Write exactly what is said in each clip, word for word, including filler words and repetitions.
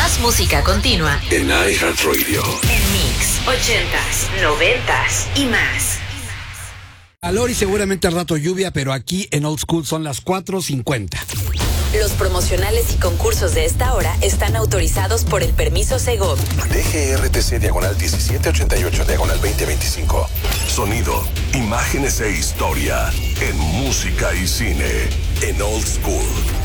Más música continua en iHeartRadio. En Mix, ochentas, noventas y más. Calor y seguramente al rato lluvia, pero aquí en Old School son las cuatro cincuenta. Los promocionales y concursos de esta hora están autorizados por el permiso Segov. D G R T C diagonal diecisiete ochenta y ocho diagonal veinte veinticinco. Sonido, imágenes e historia en música y cine en Old School.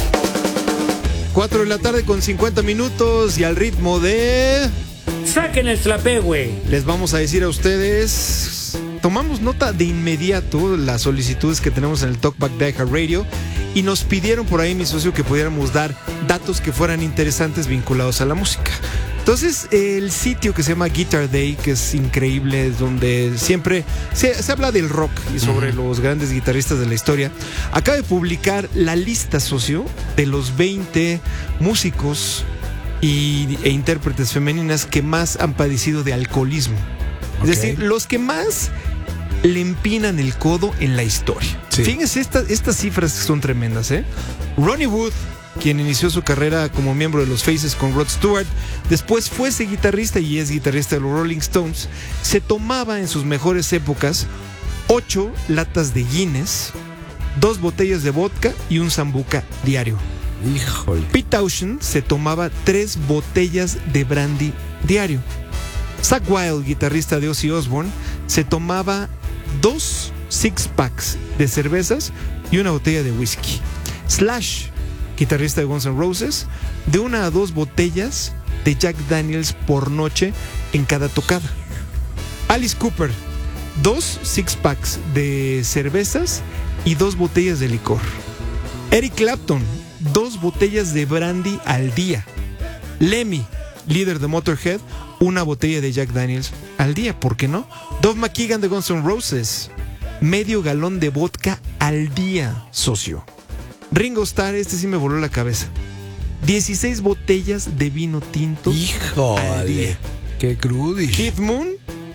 cuatro de la tarde con cincuenta minutos y al ritmo de... ¡Saquen el trapé, güey! Les vamos a decir a ustedes... Tomamos nota de inmediato las solicitudes que tenemos en el Talkback de iHeartRadio y nos pidieron por ahí, mi socio, que pudiéramos dar datos que fueran interesantes vinculados a la música. Entonces, el sitio que se llama Guitar Day, que es increíble, es donde siempre se, se habla del rock y sobre uh-huh. los grandes guitarristas de la historia, acaba de publicar la lista, socio, de los veinte músicos y, e intérpretes femeninas que más han padecido de alcoholismo. Okay. Es decir, los que más le empinan el codo en la historia. Sí. Fíjense esta, estas cifras que son tremendas, ¿eh? Ronnie Wood, quien inició su carrera como miembro de los Faces con Rod Stewart, después fue ese guitarrista y es guitarrista de los Rolling Stones, se tomaba en sus mejores épocas ocho latas de Guinness, dos botellas de vodka y un sambuca diario. Híjole. Pete Townshend se tomaba tres botellas de brandy diario. Zakk Wylde, guitarrista de Ozzy Osbourne, se tomaba dos six packs de cervezas y una botella de whisky. Slash, guitarrista de Guns N' Roses, de una a dos botellas de Jack Daniels por noche en cada tocada. Alice Cooper, dos six packs de cervezas y dos botellas de licor. Eric Clapton, dos botellas de brandy al día. Lemmy, líder de Motorhead, una botella de Jack Daniels al día, ¿por qué no? Dove McKagan de Guns N' Roses, medio galón de vodka al día, socio. Ringo Starr, este sí me voló la cabeza, dieciséis botellas de vino tinto. Híjole, qué crudis. Keith Moon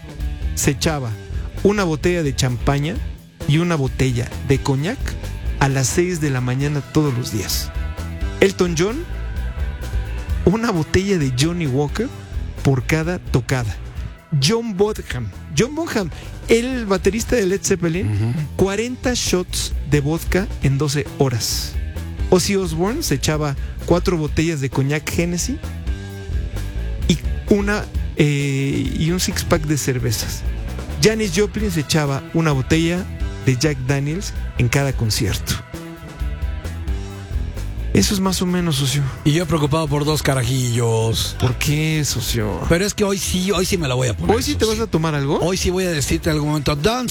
se echaba una botella de champaña y una botella de coñac a las seis de la mañana todos los días. Elton John, una botella de Johnny Walker por cada tocada. John Bonham, John Bonham, el baterista de Led Zeppelin, uh-huh. cuarenta shots de vodka en doce horas. Ozzy Osbourne se echaba cuatro botellas de coñac Hennessy y una eh, y un six pack de cervezas. Janis Joplin se echaba una botella de Jack Daniels en cada concierto. Eso es más o menos, socio. Y yo preocupado por dos carajillos. ¿Por qué, socio? Pero es que hoy sí, hoy sí me la voy a poner. ¿Hoy sí socio. te vas a tomar algo? Hoy sí voy a decirte en algún momento, don't